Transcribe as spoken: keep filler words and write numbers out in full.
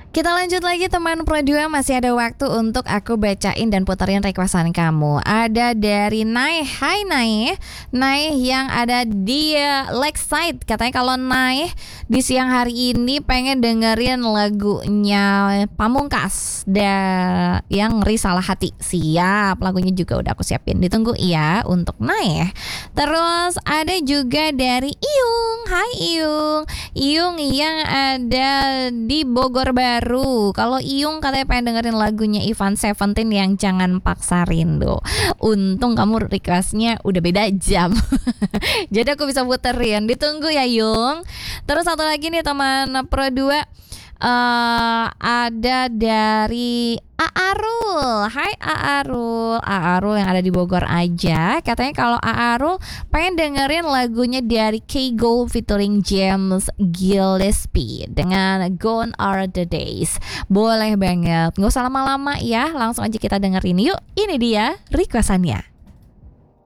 Kita lanjut lagi teman Pro dua, masih ada waktu untuk aku bacain dan puterin requestan kamu. Ada dari Nai. Hai Nai. Nai yang ada di uh, Lakeside. Katanya kalau Nai di siang hari ini pengen dengerin lagunya Pamungkas da yang Risalah Hati. Siap, lagunya juga udah aku siapin. Ditunggu ya untuk Nai. Terus ada juga dari Iyung. Hai Iyung. Iyung yang ada di Bogor Baru. Kalau Iyung katanya pengen dengerin lagunya Ivan Seventeen yang Jangan Paksa Rindu. Untung kamu requestnya udah beda jam. Jadi aku bisa puterin. Ditunggu ya Yung. Terus satu lagi nih teman Pro dua, uh, ada dari Aarul. Hai Aarul. Aarul yang ada di Bogor aja. Katanya kalau Aarul pengen dengerin lagunya dari K-Gold featuring James Gillespie dengan Gone Are the Days. Boleh banget. Gak usah lama-lama ya. Langsung aja kita dengerin yuk. Ini dia requestannya.